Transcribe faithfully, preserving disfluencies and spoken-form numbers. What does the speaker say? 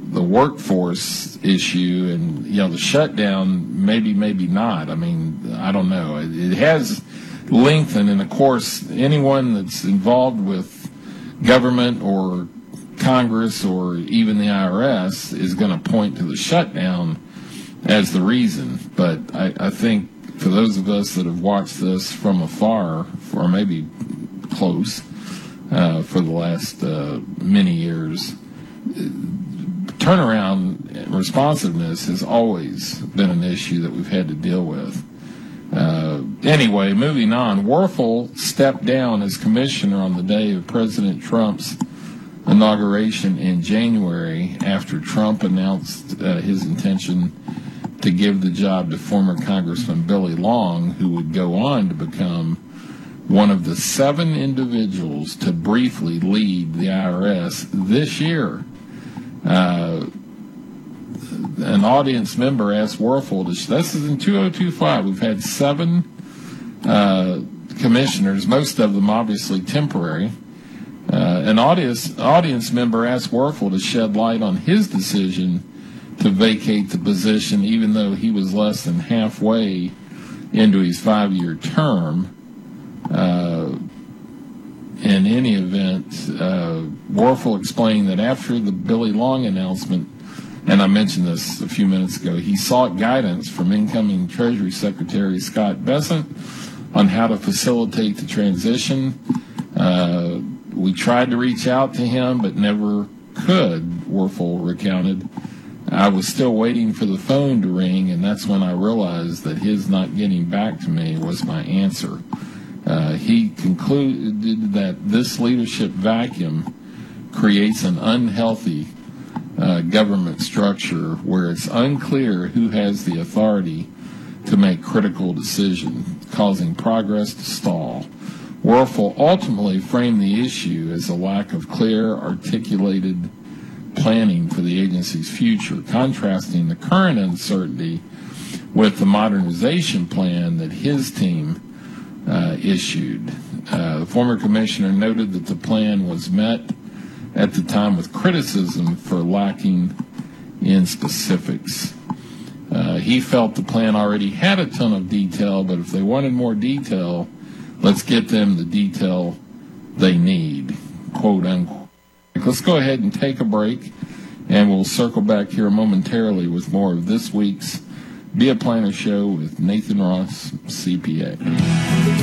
the workforce issue, and you know the shutdown, maybe, maybe not. I mean, I don't know. It, it has lengthened, and of course, anyone that's involved with government or Congress or even the I R S is going to point to the shutdown as the reason. But I, I think for those of us that have watched this from afar, or maybe close, uh, for the last uh, many years, turnaround responsiveness has always been an issue that we've had to deal with. Uh, anyway, moving on, Werfel stepped down as commissioner on the day of President Trump's inauguration in January after Trump announced uh, his intention to give the job to former Congressman Billy Long, who would go on to become one of the seven individuals to briefly lead the I R S this year. Uh, an audience member asked Werfel, to, this is in two thousand twenty-five, we've had seven uh, commissioners, most of them obviously temporary. Uh, an audience, audience member asked Werfel to shed light on his decision to vacate the position, even though he was less than halfway into his five-year term. Uh, in any event, uh, Werfel explained that after the Billy Long announcement, and I mentioned this a few minutes ago, he sought guidance from incoming Treasury Secretary Scott Bessent on how to facilitate the transition. Uh, we tried to reach out to him, but never could, Werfel recounted. I was still waiting for the phone to ring, and that's when I realized that his not getting back to me was my answer. Uh, he concluded that this leadership vacuum creates an unhealthy uh, government structure where it's unclear who has the authority to make critical decisions, causing progress to stall. Werfel ultimately framed the issue as a lack of clear, articulated planning for the agency's future, contrasting the current uncertainty with the modernization plan that his team uh, issued. Uh, the former commissioner noted that the plan was met at the time with criticism for lacking in specifics. Uh, he felt the plan already had a ton of detail, but if they wanted more detail, let's get them the detail they need, quote unquote. Let's go ahead and take a break, and we'll circle back here momentarily with more of this week's Be a Planner Show with Nathan Ross, C P A.